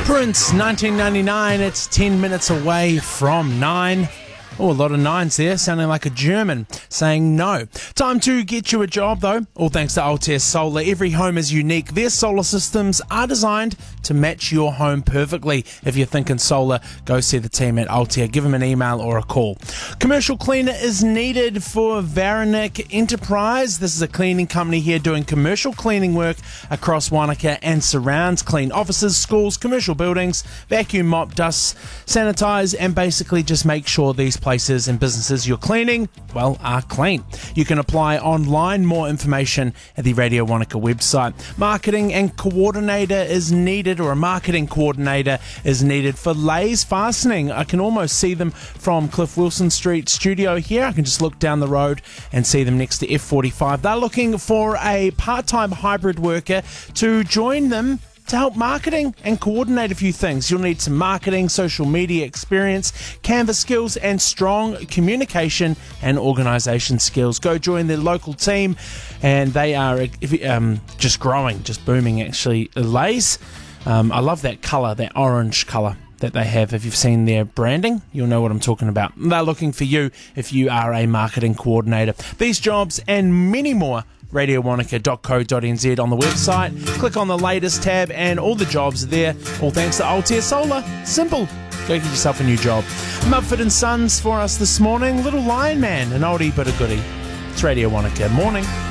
Prince, 1999. It's 10 minutes away from 9. Oh, a lot of nines there, sounding like a German saying no. Time to get you a job, though. All thanks to Altair Solar. Every home is unique. Their solar systems are designed to match your home perfectly. If you're thinking solar, go see the team at Altair. Give them an email or a call. Commercial cleaner is needed for Varanek Enterprise. This is a cleaning company here doing commercial cleaning work across Wanaka and surrounds. Clean offices, schools, commercial buildings, vacuum, mop, dust, sanitize, and basically just make sure these places and businesses you're cleaning, well, are clean. You can apply online. More information at the Radio Wanaka website. Marketing and coordinator is needed, or a marketing coordinator is needed for Lay's Fastening. I can almost see them from Cliff Wilson Street studio here. I can just look down the road and see them next to F45. They're looking for a part-time hybrid worker to join them to help marketing and coordinate a few things. You'll need some marketing, social media experience, Canvas skills, and strong communication and organisation skills. Go join their local team, and they are just growing, just booming actually. Lay's, I love that colour, that orange colour that they have. If you've seen their branding, you'll know what I'm talking about. They're looking for you if you are a marketing coordinator. These jobs and many more, radiowanaka.co.nz on the website. Click on the latest tab and all the jobs are there. All thanks to Altair Solar. Simple. Go get yourself a new job. Mumford & Sons for us this morning. Little Lion Man, an oldie but a goodie. It's Radio Wanaka. Morning.